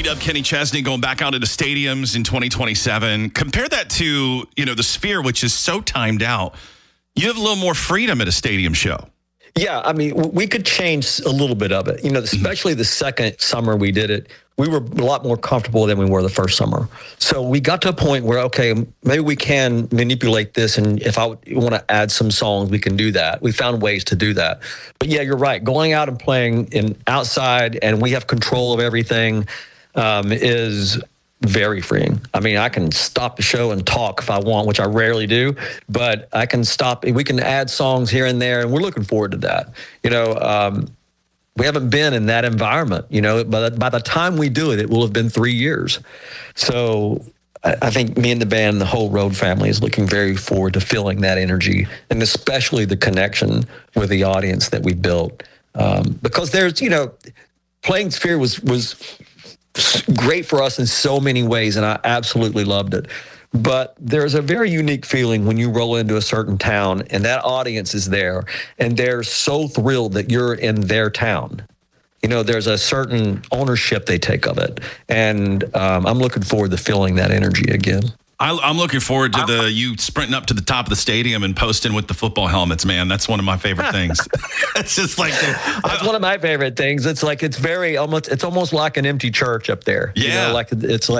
up Kenny Chesney going back out into stadiums in 2027. Compare that to, the Sphere, which is so timed out. You have a little more freedom at a stadium show. Yeah, I mean, we could change a little bit of it. Especially the second summer we did it, we were a lot more comfortable than we were the first summer. So we got to a point where, okay, maybe we can manipulate this, and if I want to add some songs, we can do that. We found ways to do that. But yeah, you're right. Going out and playing outside, and we have control of everything, is very freeing. I mean, I can stop the show and talk if I want, which I rarely do, but I can stop. We can add songs here and there, and we're looking forward to that. We haven't been in that environment, but by the time we do it, it will have been 3 years. So I think me and the band, the whole Road family, is looking very forward to feeling that energy, and especially the connection with the audience that we built. Because there's, playing Sphere was great for us in so many ways, and I absolutely loved it. But there's a very unique feeling when you roll into a certain town and that audience is there and they're so thrilled that you're in their town. There's a certain ownership they take of it. And I'm looking forward to feeling that energy again. I'm looking forward to you sprinting up to the top of the stadium and posting with the football helmets, man. That's one of my favorite things. It's just like that's one of my favorite things. It's like it's almost like an empty church up there. Yeah, I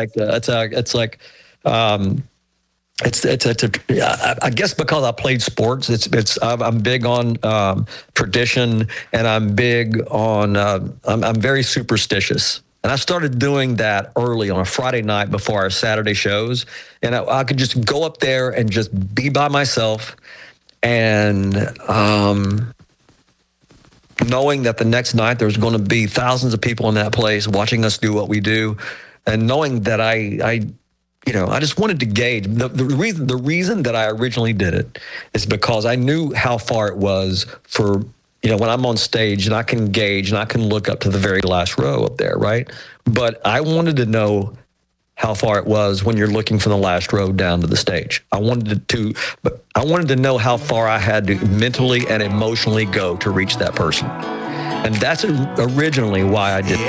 guess because I played sports, I'm big on tradition, and I'm big on I'm very superstitious. And I started doing that early on a Friday night before our Saturday shows. And I could just go up there and just be by myself. And knowing that the next night there's going to be thousands of people in that place watching us do what we do. And knowing that I just wanted to gauge. The reason that I originally did it is because I knew how far it was for when I'm on stage and I can gauge and I can look up to the very last row up there, right? But I wanted to know how far it was when you're looking from the last row down to the stage. I wanted to know how far I had to mentally and emotionally go to reach that person. And that's originally why I did